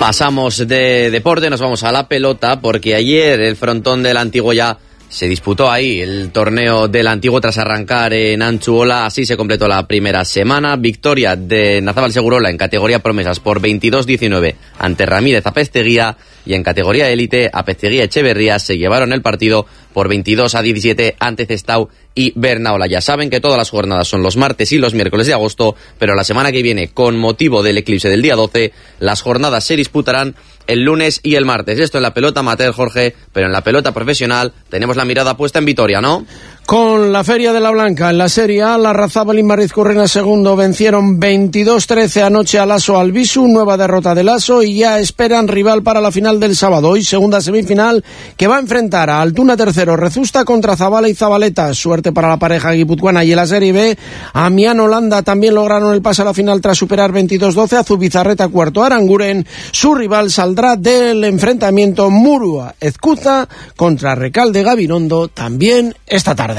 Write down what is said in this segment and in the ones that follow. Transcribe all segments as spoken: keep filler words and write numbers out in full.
Pasamos de deporte, nos vamos a la pelota, porque ayer el frontón del Antiguo ya se disputó ahí el torneo del Antiguo tras arrancar en Antzuola. Así se completó la primera semana. Victoria de Nazabal Segurola en categoría promesas por veintidós diecinueve ante Ramírez Apezteguía, y en categoría élite Apezteguía Echeverría se llevaron el partido por veintidós a diecisiete ante Sestao y Bernaola. Ya saben que todas las jornadas son los martes y los miércoles de agosto, pero la semana que viene, con motivo del eclipse del día doce, las jornadas se disputarán el lunes y el martes. Esto en la pelota amateur, Jorge, pero en la pelota profesional tenemos la mirada puesta en Vitoria, ¿no? Con la Feria de la Blanca en la Serie A, la Larrazábal y Marizcurrena segundo vencieron veintidós trece anoche al Laso Albisu, nueva derrota del Laso, y ya esperan rival para la final del sábado. Hoy segunda semifinal que va a enfrentar a Altuna tercero Rezusta contra Zabala y Zabaleta. Suerte para la pareja guipuzcoana. Y en la Serie B, Amián Holanda también lograron el pase a la final tras superar veintidós doce a Zubizarreta cuarto Aranguren. Su rival saldrá del enfrentamiento Murua Ezcuza contra Recalde Gabirondo también esta tarde.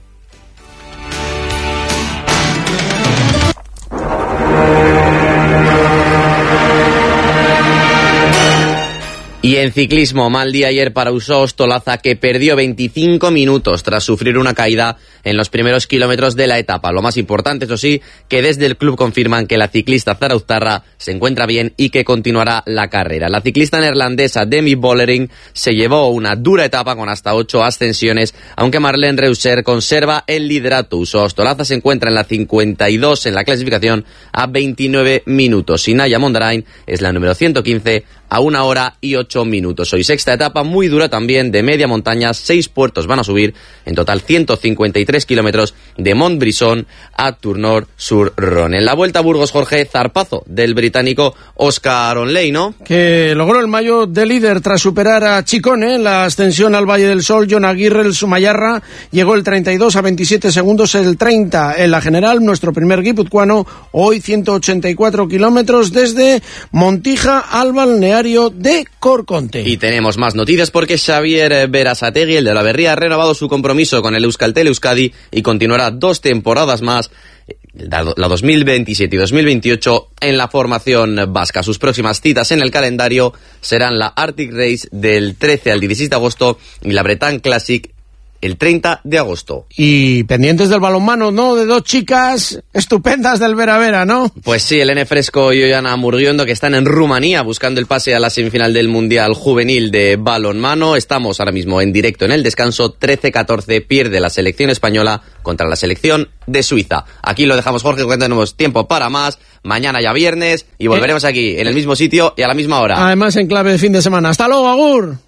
Y en ciclismo, mal día ayer para Uso Ostolaza, que perdió veinticinco minutos tras sufrir una caída en los primeros kilómetros de la etapa. Lo más importante, eso sí, que desde el club confirman que la ciclista zarauztarra se encuentra bien y que continuará la carrera. La ciclista neerlandesa Demi Vollering se llevó una dura etapa con hasta ocho ascensiones, aunque Marlene Reusser conserva el liderato. Uso Ostolaza se encuentra en la cincuenta y dos en la clasificación a veintinueve minutos. Y Naya Mondarain es la número ciento quince a una hora y ocho minutos. Hoy sexta etapa muy dura también de media montaña. Seis puertos van a subir. En total ciento cincuenta y tres kilómetros de Montbrison a Tourneur-sur-Rhône. En la Vuelta a Burgos, Jorge, zarpazo del británico Oscar Onley, ¿no? Que logró el mayo de líder tras superar a Chicone en la ascensión al Valle del Sol. John Aguirre, el Sumayarra, llegó el treinta y dos a veintisiete segundos, el treinta en la general. Nuestro primer guipuzcoano, hoy ciento ochenta y cuatro kilómetros desde Montija al balneario de Corconte. Y tenemos más noticias porque Xavier Berasategui, el de la Berría, ha renovado su compromiso con el Euskaltel Euskadi y continuará dos temporadas más, la dos mil veintisiete y dos mil veintiocho, en la formación vasca. Sus próximas citas en el calendario serán la Arctic Race del trece al dieciséis de agosto y la Bretagne Classic el treinta de agosto. Y pendientes del balonmano, ¿no? De dos chicas estupendas del Vera Vera, ¿no? Pues sí, Elene Fresco y Ollana Murguiondo, que están en Rumanía buscando el pase a la semifinal del Mundial Juvenil de balonmano. Estamos ahora mismo en directo en el descanso. trece catorce pierde la selección española contra la selección de Suiza. Aquí lo dejamos, Jorge, porque tenemos tiempo para más. Mañana ya viernes y volveremos aquí en el mismo sitio y a la misma hora. Además en clave de fin de semana. ¡Hasta luego, agur!